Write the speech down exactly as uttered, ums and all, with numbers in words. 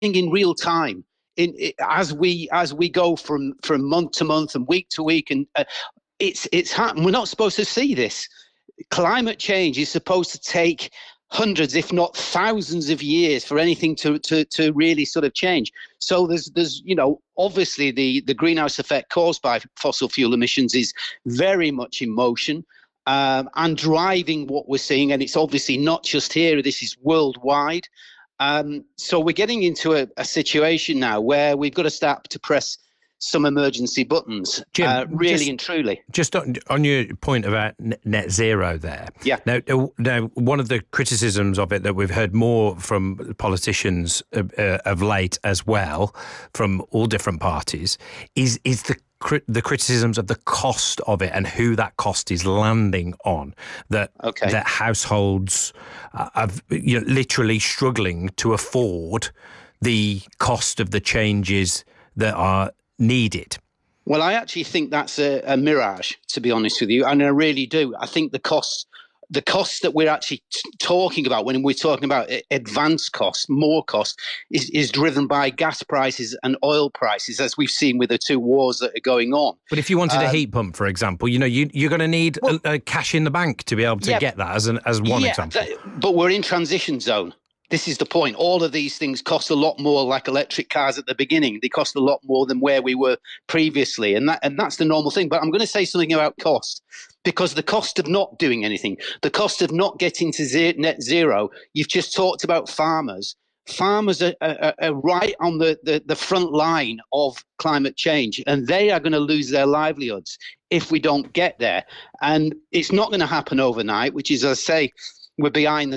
in real time. In, in as we as we go from from month to month and week to week, and uh, it's it's happened. We're not supposed to see this. Climate change is supposed to take hundreds, if not thousands, of years for anything to to to really sort of change. So there's there's you know obviously the the greenhouse effect caused by fossil fuel emissions is very much in motion. Um, and driving what we're seeing, and it's obviously not just here, this is worldwide. Um, so we're getting into a, a situation now where we've got to start to press some emergency buttons, Jim, uh, really just, and truly. Just on, on your point about net zero there. Yeah. Now, now, one of the criticisms of it that we've heard more from politicians uh, uh, of late as well, from all different parties, is is the the criticisms of the cost of it and who that cost is landing on, that okay. that households are you know, literally struggling to afford the cost of the changes that are needed. Well, I actually think that's a, a mirage, to be honest with you, and I really do. I think the costs the costs that we're actually t- talking about when we're talking about advanced costs, more costs, is, is driven by gas prices and oil prices, as we've seen with the two wars that are going on. But if you wanted um, a heat pump, for example, you know, you, you're going to need well, a, a cash in the bank to be able to yeah, get that as an as one yeah, example. That, but we're in transition zone. This is the point. All of these things cost a lot more, like electric cars at the beginning. They cost a lot more than where we were previously. And that and that's the normal thing. But I'm going to say something about cost, because the cost of not doing anything, the cost of not getting to zero, net zero, you've just talked about farmers. Farmers are, are, are right on the, the, the front line of climate change, and they are going to lose their livelihoods if we don't get there. And it's not going to happen overnight, which is, as I say, we're behind the